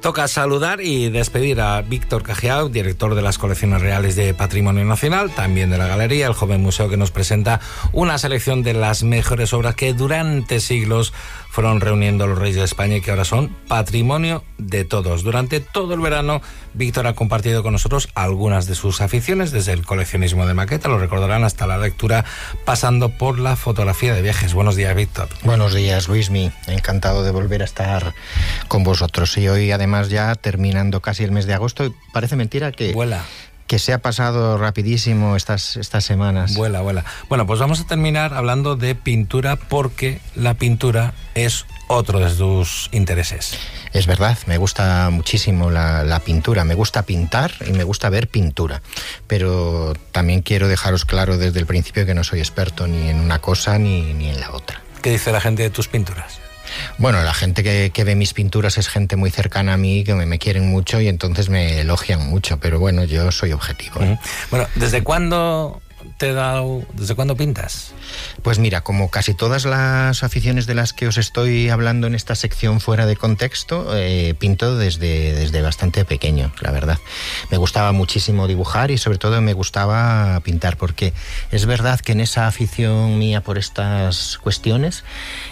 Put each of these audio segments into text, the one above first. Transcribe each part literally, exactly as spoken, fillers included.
Toca saludar y despedir a Víctor Cajiao, director de las Colecciones Reales de Patrimonio Nacional, también de la Galería, el joven museo que nos presenta una selección de las mejores obras que durante siglos fueron reuniendo los reyes de España y que ahora son patrimonio de todos. Durante todo el verano, Víctor ha compartido con nosotros algunas de sus aficiones, desde el coleccionismo de maqueta, lo recordarán, hasta la lectura, pasando por la fotografía de viajes. Buenos días, Víctor. Buenos días, Luismi. Encantado de volver a estar con vosotros. Y hoy, además, ya terminando casi el mes de agosto, parece mentira que... Vuela. Que se ha pasado rapidísimo estas, estas semanas. Vuela, vuela. Bueno, pues vamos a terminar hablando de pintura, porque la pintura es otro de tus intereses. Es verdad, me gusta muchísimo la, la pintura, me gusta pintar y me gusta ver pintura, pero también quiero dejaros claro desde el principio que no soy experto ni en una cosa ni, ni en la otra. ¿Qué dice la gente de tus pinturas? Bueno, la gente que, que ve mis pinturas es gente muy cercana a mí, que me, me quieren mucho y entonces me elogian mucho, pero bueno, yo soy objetivo. ¿eh? Uh-huh. Bueno, ¿desde cuándo te he dado, desde cuándo pintas? Pues mira, como casi todas las aficiones de las que os estoy hablando en esta sección fuera de contexto, eh, pinto desde, desde bastante pequeño, la verdad. Me gustaba muchísimo dibujar y sobre todo me gustaba pintar, porque es verdad que en esa afición mía por estas cuestiones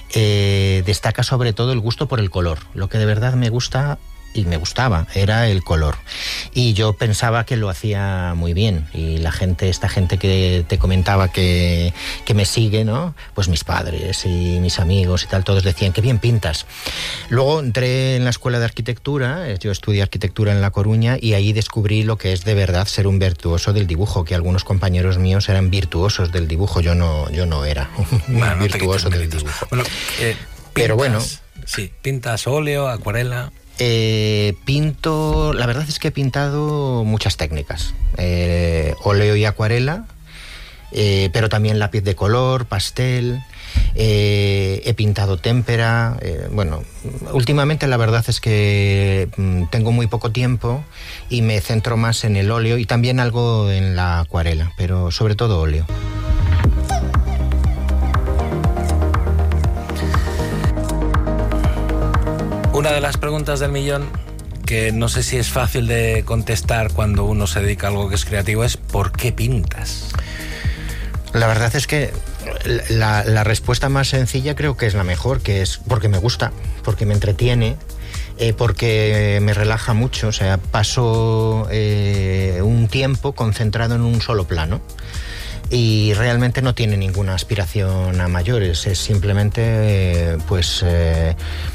eh, destaca sobre todo el gusto por el color. Lo que de verdad me gusta y me gustaba era el color, y yo pensaba que lo hacía muy bien, y la gente, esta gente que te comentaba que, que me sigue, ¿no? Pues mis padres y mis amigos y tal, todos decían que bien pintas. Luego entré en la escuela de arquitectura, yo estudié arquitectura en La Coruña, y ahí descubrí lo que es de verdad ser un virtuoso del dibujo, que algunos compañeros míos eran virtuosos del dibujo, yo no, yo no era bueno, no virtuoso del dibujo. Bueno, eh, pintas, pero bueno, sí, pintas óleo, acuarela. Eh, pinto, la verdad es que he pintado muchas técnicas, eh, óleo y acuarela, eh, pero también lápiz de color, pastel, eh, he pintado témpera, eh, bueno, últimamente la verdad es que mm, tengo muy poco tiempo y me centro más en el óleo y también algo en la acuarela, pero sobre todo óleo. Una de las preguntas del millón, que no sé si es fácil de contestar cuando uno se dedica a algo que es creativo, es ¿por qué pintas? La verdad es que la, la respuesta más sencilla creo que es la mejor, que es porque me gusta, porque me entretiene, eh, porque me relaja mucho, o sea, paso eh, un tiempo concentrado en un solo plano. Y realmente no tiene ninguna aspiración a mayores, es simplemente eh, pues eh,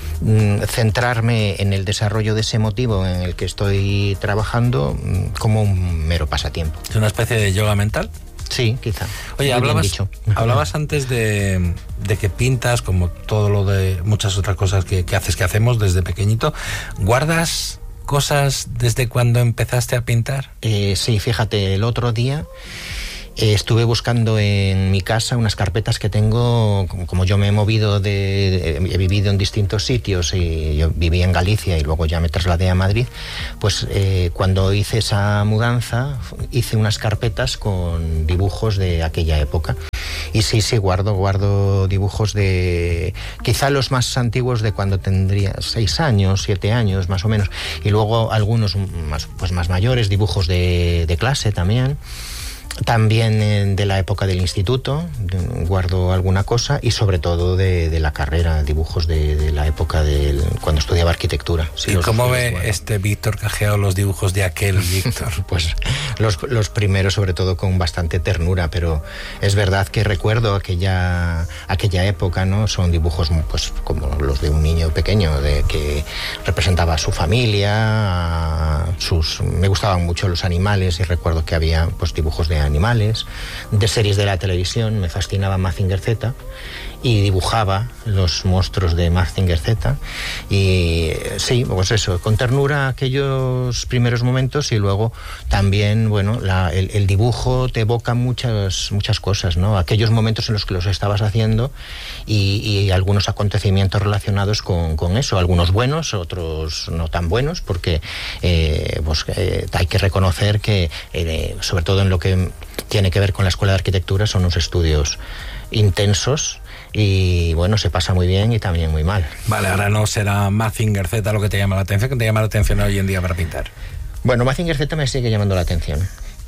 centrarme en el desarrollo de ese motivo en el que estoy trabajando como un mero pasatiempo. ¿Es una especie de yoga mental? Sí, quizá. Oye, hablabas, hablabas antes de, de que pintas, como todo lo de muchas otras cosas que, que haces, que hacemos desde pequeñito. ¿Guardas cosas desde cuando empezaste a pintar? Eh, sí, fíjate, el otro día Eh, estuve buscando en mi casa unas carpetas que tengo, como, como yo me he movido, de, he vivido en distintos sitios y yo viví en Galicia y luego ya me trasladé a Madrid, pues eh, cuando hice esa mudanza hice unas carpetas con dibujos de aquella época. Y sí, sí, guardo, guardo dibujos de quizá los más antiguos de cuando tendría seis años, siete años más o menos, y luego algunos más, pues más mayores, dibujos de, de clase también. También de la época del instituto guardo alguna cosa, y sobre todo de, de la carrera, dibujos de, de la época de cuando estudiaba arquitectura. Sí, ¿Y cómo ve bueno. este Víctor Cajiao los dibujos de aquel Víctor? Pues los, los primeros sobre todo con bastante ternura, pero es verdad que recuerdo aquella, aquella época, ¿no? Son dibujos pues como los de un niño pequeño, de que representaba a su familia, a sus, me gustaban mucho los animales, y recuerdo que había pues dibujos de animales, de series de la televisión, me fascinaba Mazinger Z y dibujaba los monstruos de Mazinger Z, y sí, pues eso, con ternura aquellos primeros momentos, y luego también, bueno, la, el, el dibujo te evoca muchas, muchas cosas, ¿no? Aquellos momentos en los que los estabas haciendo y, y algunos acontecimientos relacionados con, con eso, algunos buenos, otros no tan buenos, porque eh, pues, eh, hay que reconocer que, eh, sobre todo en lo que tiene que ver con la Escuela de Arquitectura, son unos estudios intensos y bueno, se pasa muy bien y también muy mal. Vale, ahora no será Mazinger Z lo que te llama la atención, que te llama la atención hoy en día para pintar. Bueno, Mazinger Z me sigue llamando la atención,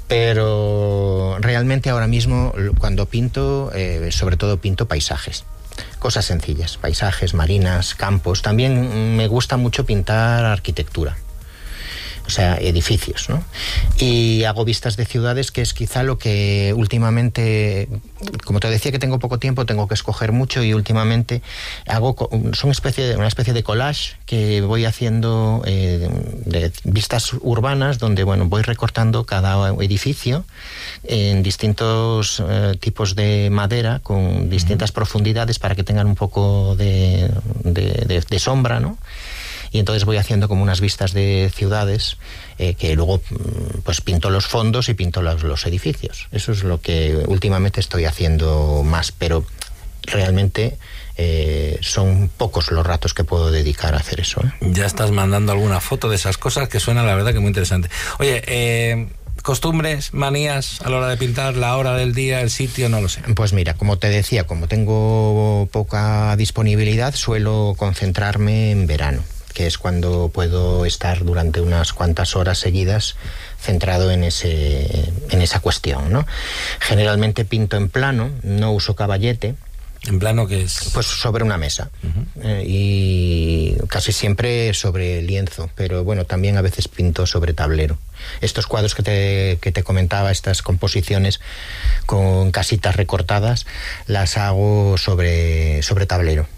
pero realmente ahora mismo cuando pinto, eh, sobre todo pinto paisajes. Cosas sencillas, paisajes, marinas, campos. También me gusta mucho pintar arquitectura, o sea, edificios, ¿no? Y hago vistas de ciudades, que es quizá lo que últimamente, como te decía que tengo poco tiempo, tengo que escoger mucho, y últimamente hago, son especie de, una especie de collage que voy haciendo eh, de vistas urbanas, donde, bueno, voy recortando cada edificio en distintos eh, tipos de madera, con distintas profundidades, para que tengan un poco de, de, de, de sombra, ¿no? Y entonces voy haciendo como unas vistas de ciudades, eh, que luego pues pinto los fondos y pinto los, los edificios. Eso es lo que últimamente estoy haciendo más, pero realmente eh, son pocos los ratos que puedo dedicar a hacer eso, ¿eh? Ya estás mandando alguna foto de esas cosas, que suena la verdad que muy interesante. Oye, eh... ¿costumbres, manías a la hora de pintar, la hora del día, el sitio? No lo sé. Pues mira, como te decía, como tengo poca disponibilidad, suelo concentrarme en verano, que es cuando puedo estar durante unas cuantas horas seguidas centrado en ese, en esa cuestión, ¿no? Generalmente pinto en plano, no uso caballete. ¿En plano qué es? Pues sobre una mesa. Uh-huh. eh, y casi siempre sobre lienzo, pero bueno, también a veces pinto sobre tablero. Estos cuadros que te, que te comentaba, estas composiciones con casitas recortadas, las hago sobre, sobre tablero.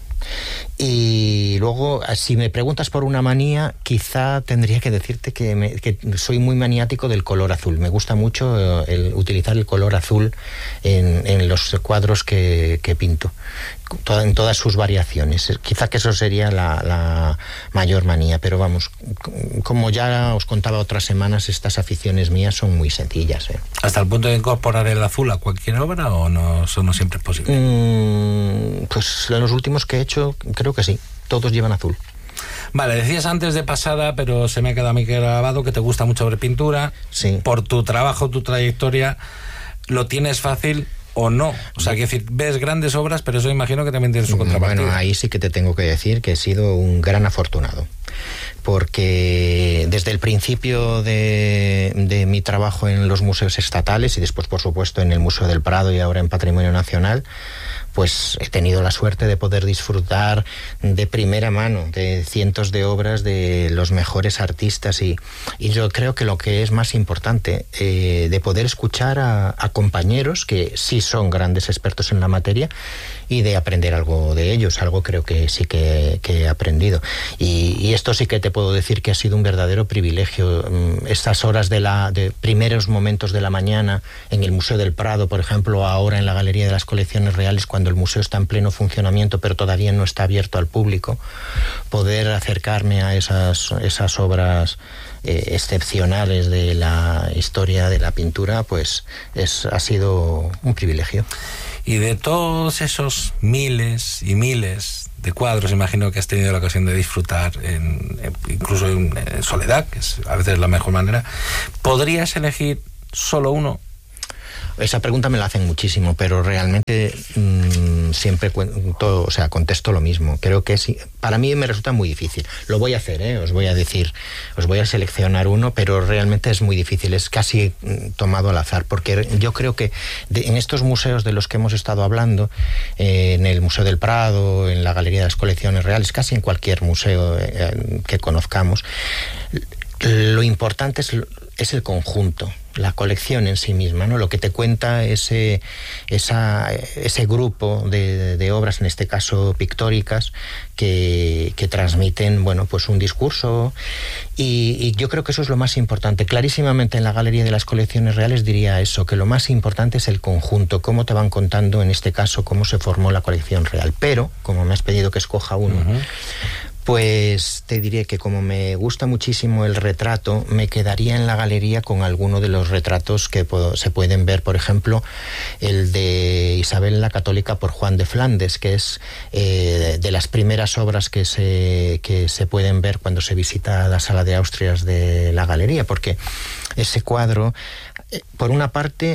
Y luego, si me preguntas por una manía, quizá tendría que decirte que, me, que soy muy maniático del color azul. Me gusta mucho el, utilizar el color azul en, en los cuadros que, que pinto, toda, en todas sus variaciones. Quizá que eso sería la, la mayor manía, pero vamos, como ya os contaba otras semanas, estas aficiones mías son muy sencillas, ¿eh? ¿Hasta el punto de incorporar el azul a cualquier obra, o no, eso no siempre es posible? Mm, pues en los últimos que he hecho, creo que sí, todos llevan azul. Vale, decías antes de pasada, pero se me ha quedado a mí grabado, que te gusta mucho ver pintura. Sí. Por tu trabajo, tu trayectoria, ¿lo tienes fácil o no? O sea, que decir, ves grandes obras, pero eso imagino que también tiene su contrapartida. Bueno, ahí sí que te tengo que decir que he sido un gran afortunado, porque desde el principio de, de mi trabajo en los museos estatales, y después, por supuesto, en el Museo del Prado y ahora en Patrimonio Nacional, pues he tenido la suerte de poder disfrutar de primera mano de cientos de obras de los mejores artistas, y, y yo creo que lo que es más importante, eh, de poder escuchar a, a compañeros que sí son grandes expertos en la materia, y de aprender algo de ellos, algo creo que sí que, que he aprendido. Y, y esto sí que te puedo decir que ha sido un verdadero privilegio. Estas horas de la de primeros momentos de la mañana en el Museo del Prado, por ejemplo, ahora en la Galería de las Colecciones Reales, cuando el museo está en pleno funcionamiento pero todavía no está abierto al público, poder acercarme a esas, esas obras eh, excepcionales de la historia de la pintura, pues es, ha sido un privilegio. Y de todos esos miles y miles de cuadros, imagino que has tenido la ocasión de disfrutar, en, en, incluso en, en soledad, que es a veces la mejor manera, ¿podrías elegir solo uno? Esa pregunta me la hacen muchísimo, pero realmente mmm, siempre cuento, o sea, contesto lo mismo. Creo que sí, para mí me resulta muy difícil. Lo voy a hacer, ¿eh? Os voy a decir, os voy a seleccionar uno, pero realmente es muy difícil, es casi tomado al azar, porque yo creo que de, en estos museos de los que hemos estado hablando, eh, en el Museo del Prado, en la Galería de las Colecciones Reales, casi en cualquier museo eh, que conozcamos, lo importante es, es el conjunto, la colección en sí misma, ¿no? Lo que te cuenta ese, esa, ese grupo de, de obras, en este caso pictóricas, que, que transmiten, bueno, pues un discurso, y, y yo creo que eso es lo más importante. Clarísimamente en la Galería de las Colecciones Reales diría eso, que lo más importante es el conjunto, cómo te van contando, en este caso, cómo se formó la colección real. Pero, como me has pedido que escoja uno, uh-huh. pues te diré que como me gusta muchísimo el retrato, me quedaría en la galería con alguno de los retratos que puedo, se pueden ver, por ejemplo, el de Isabel la Católica por Juan de Flandes, que es eh, de las primeras obras que se, que se pueden ver cuando se visita la Sala de Austrias de la galería, porque ese cuadro, eh, por una parte,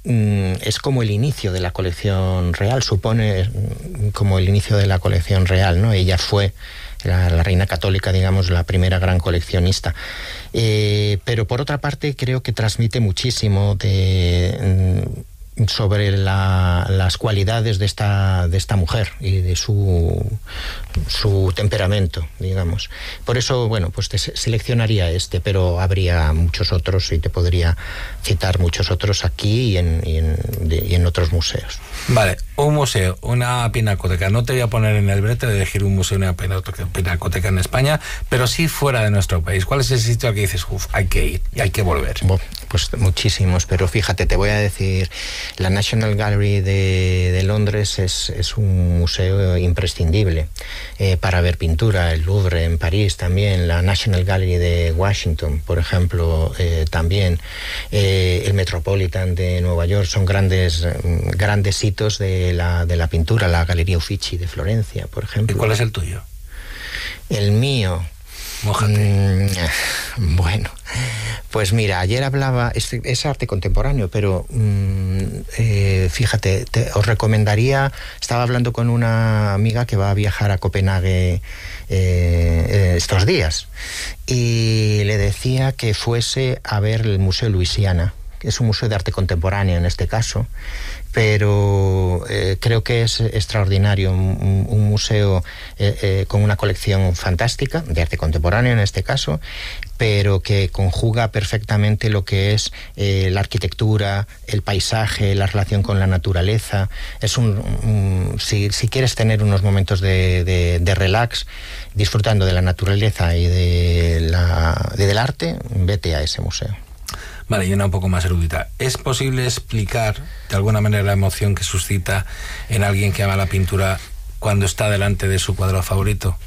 es como el inicio de la colección real, supone como el inicio de la colección real, ¿no? Ella fue la, la reina católica, digamos, la primera gran coleccionista. Eh, pero por otra parte creo que transmite muchísimo de... sobre la, las cualidades de esta, de esta mujer y de su, su temperamento, digamos. Por eso, bueno, pues te seleccionaría este, pero habría muchos otros y te podría citar muchos otros aquí y en, y en, de, y en otros museos. Vale, un museo, una pinacoteca. No te voy a poner en el brete de elegir un museo, una pinacoteca en España, pero sí fuera de nuestro país. ¿Cuál es el sitio al que dices, uff, hay que ir y hay que volver? Bueno, pues muchísimos, pero fíjate, te voy a decir, la National Gallery de, de Londres es, es un museo imprescindible eh, para ver pintura. El Louvre en París también, la National Gallery de Washington, por ejemplo, eh, también eh, el Metropolitan de Nueva York, son grandes, grandes hitos de la, de la pintura. La Galería Uffizi de Florencia, por ejemplo. ¿Y cuál es el tuyo? El mío... Mójate. Mm, bueno, pues mira, ayer hablaba, es, es arte contemporáneo, pero mm, eh, fíjate, te, os recomendaría, estaba hablando con una amiga que va a viajar a Copenhague eh, estos días, y le decía que fuese a ver el Museo Louisiana, que es un museo de arte contemporáneo en este caso, pero eh, creo que es extraordinario, un, un museo eh, eh, con una colección fantástica, de arte contemporáneo en este caso, pero que conjuga perfectamente lo que es eh, la arquitectura, el paisaje, la relación con la naturaleza. Es un, un si, si quieres tener unos momentos de, de, de relax, disfrutando de la naturaleza y de la, de, del arte, vete a ese museo. Vale, y una un poco más erudita. ¿Es posible explicar de alguna manera la emoción que suscita en alguien que ama la pintura cuando está delante de su cuadro favorito?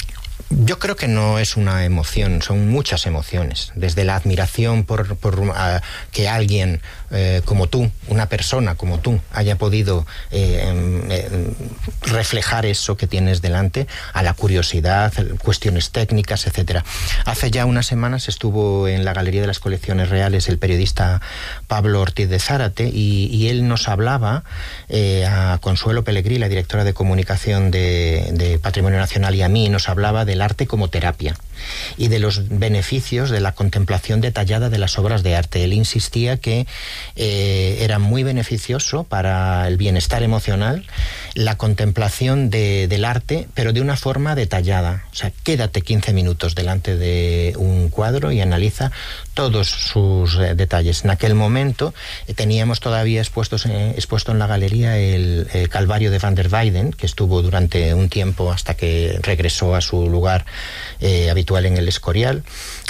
Yo creo que no es una emoción, son muchas emociones. Desde la admiración por, por uh, que alguien eh, como tú, una persona como tú, haya podido eh, eh, reflejar eso que tienes delante, a la curiosidad, cuestiones técnicas, etcétera. Hace ya unas semanas estuvo en la Galería de las Colecciones Reales el periodista Pablo Ortiz de Zárate y, y él nos hablaba eh, a Consuelo Pellegrí, la directora de comunicación de, de Patrimonio Nacional, y a mí nos hablaba del arte como terapia y de los beneficios de la contemplación detallada de las obras de arte. Él insistía que eh, era muy beneficioso para el bienestar emocional la contemplación de, del arte, pero de una forma detallada. O sea, quédate quince minutos delante de un cuadro y analiza todos sus eh, detalles. En aquel momento eh, teníamos todavía expuestos, eh, expuesto en la galería el, el Calvario de Van der Weyden, que estuvo durante un tiempo hasta que regresó a su lugar eh, habitual en el Escorial.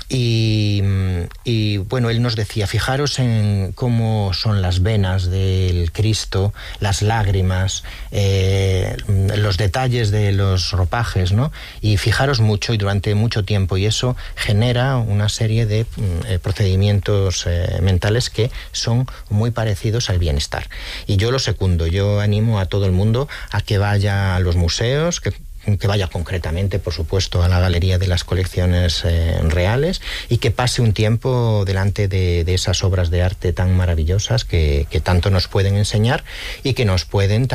Y, y bueno, él nos decía, fijaros en cómo son las venas del Cristo, las lágrimas, eh, los detalles de los ropajes, ¿no? Y fijaros mucho y durante mucho tiempo, y eso genera una serie de eh, procedimientos eh, mentales que son muy parecidos al bienestar. Y yo lo secundo, yo animo a todo el mundo a que vaya a los museos, que que vaya concretamente, por supuesto, a la Galería de las Colecciones eh, Reales y que pase un tiempo delante de, de esas obras de arte tan maravillosas que, que tanto nos pueden enseñar y que nos pueden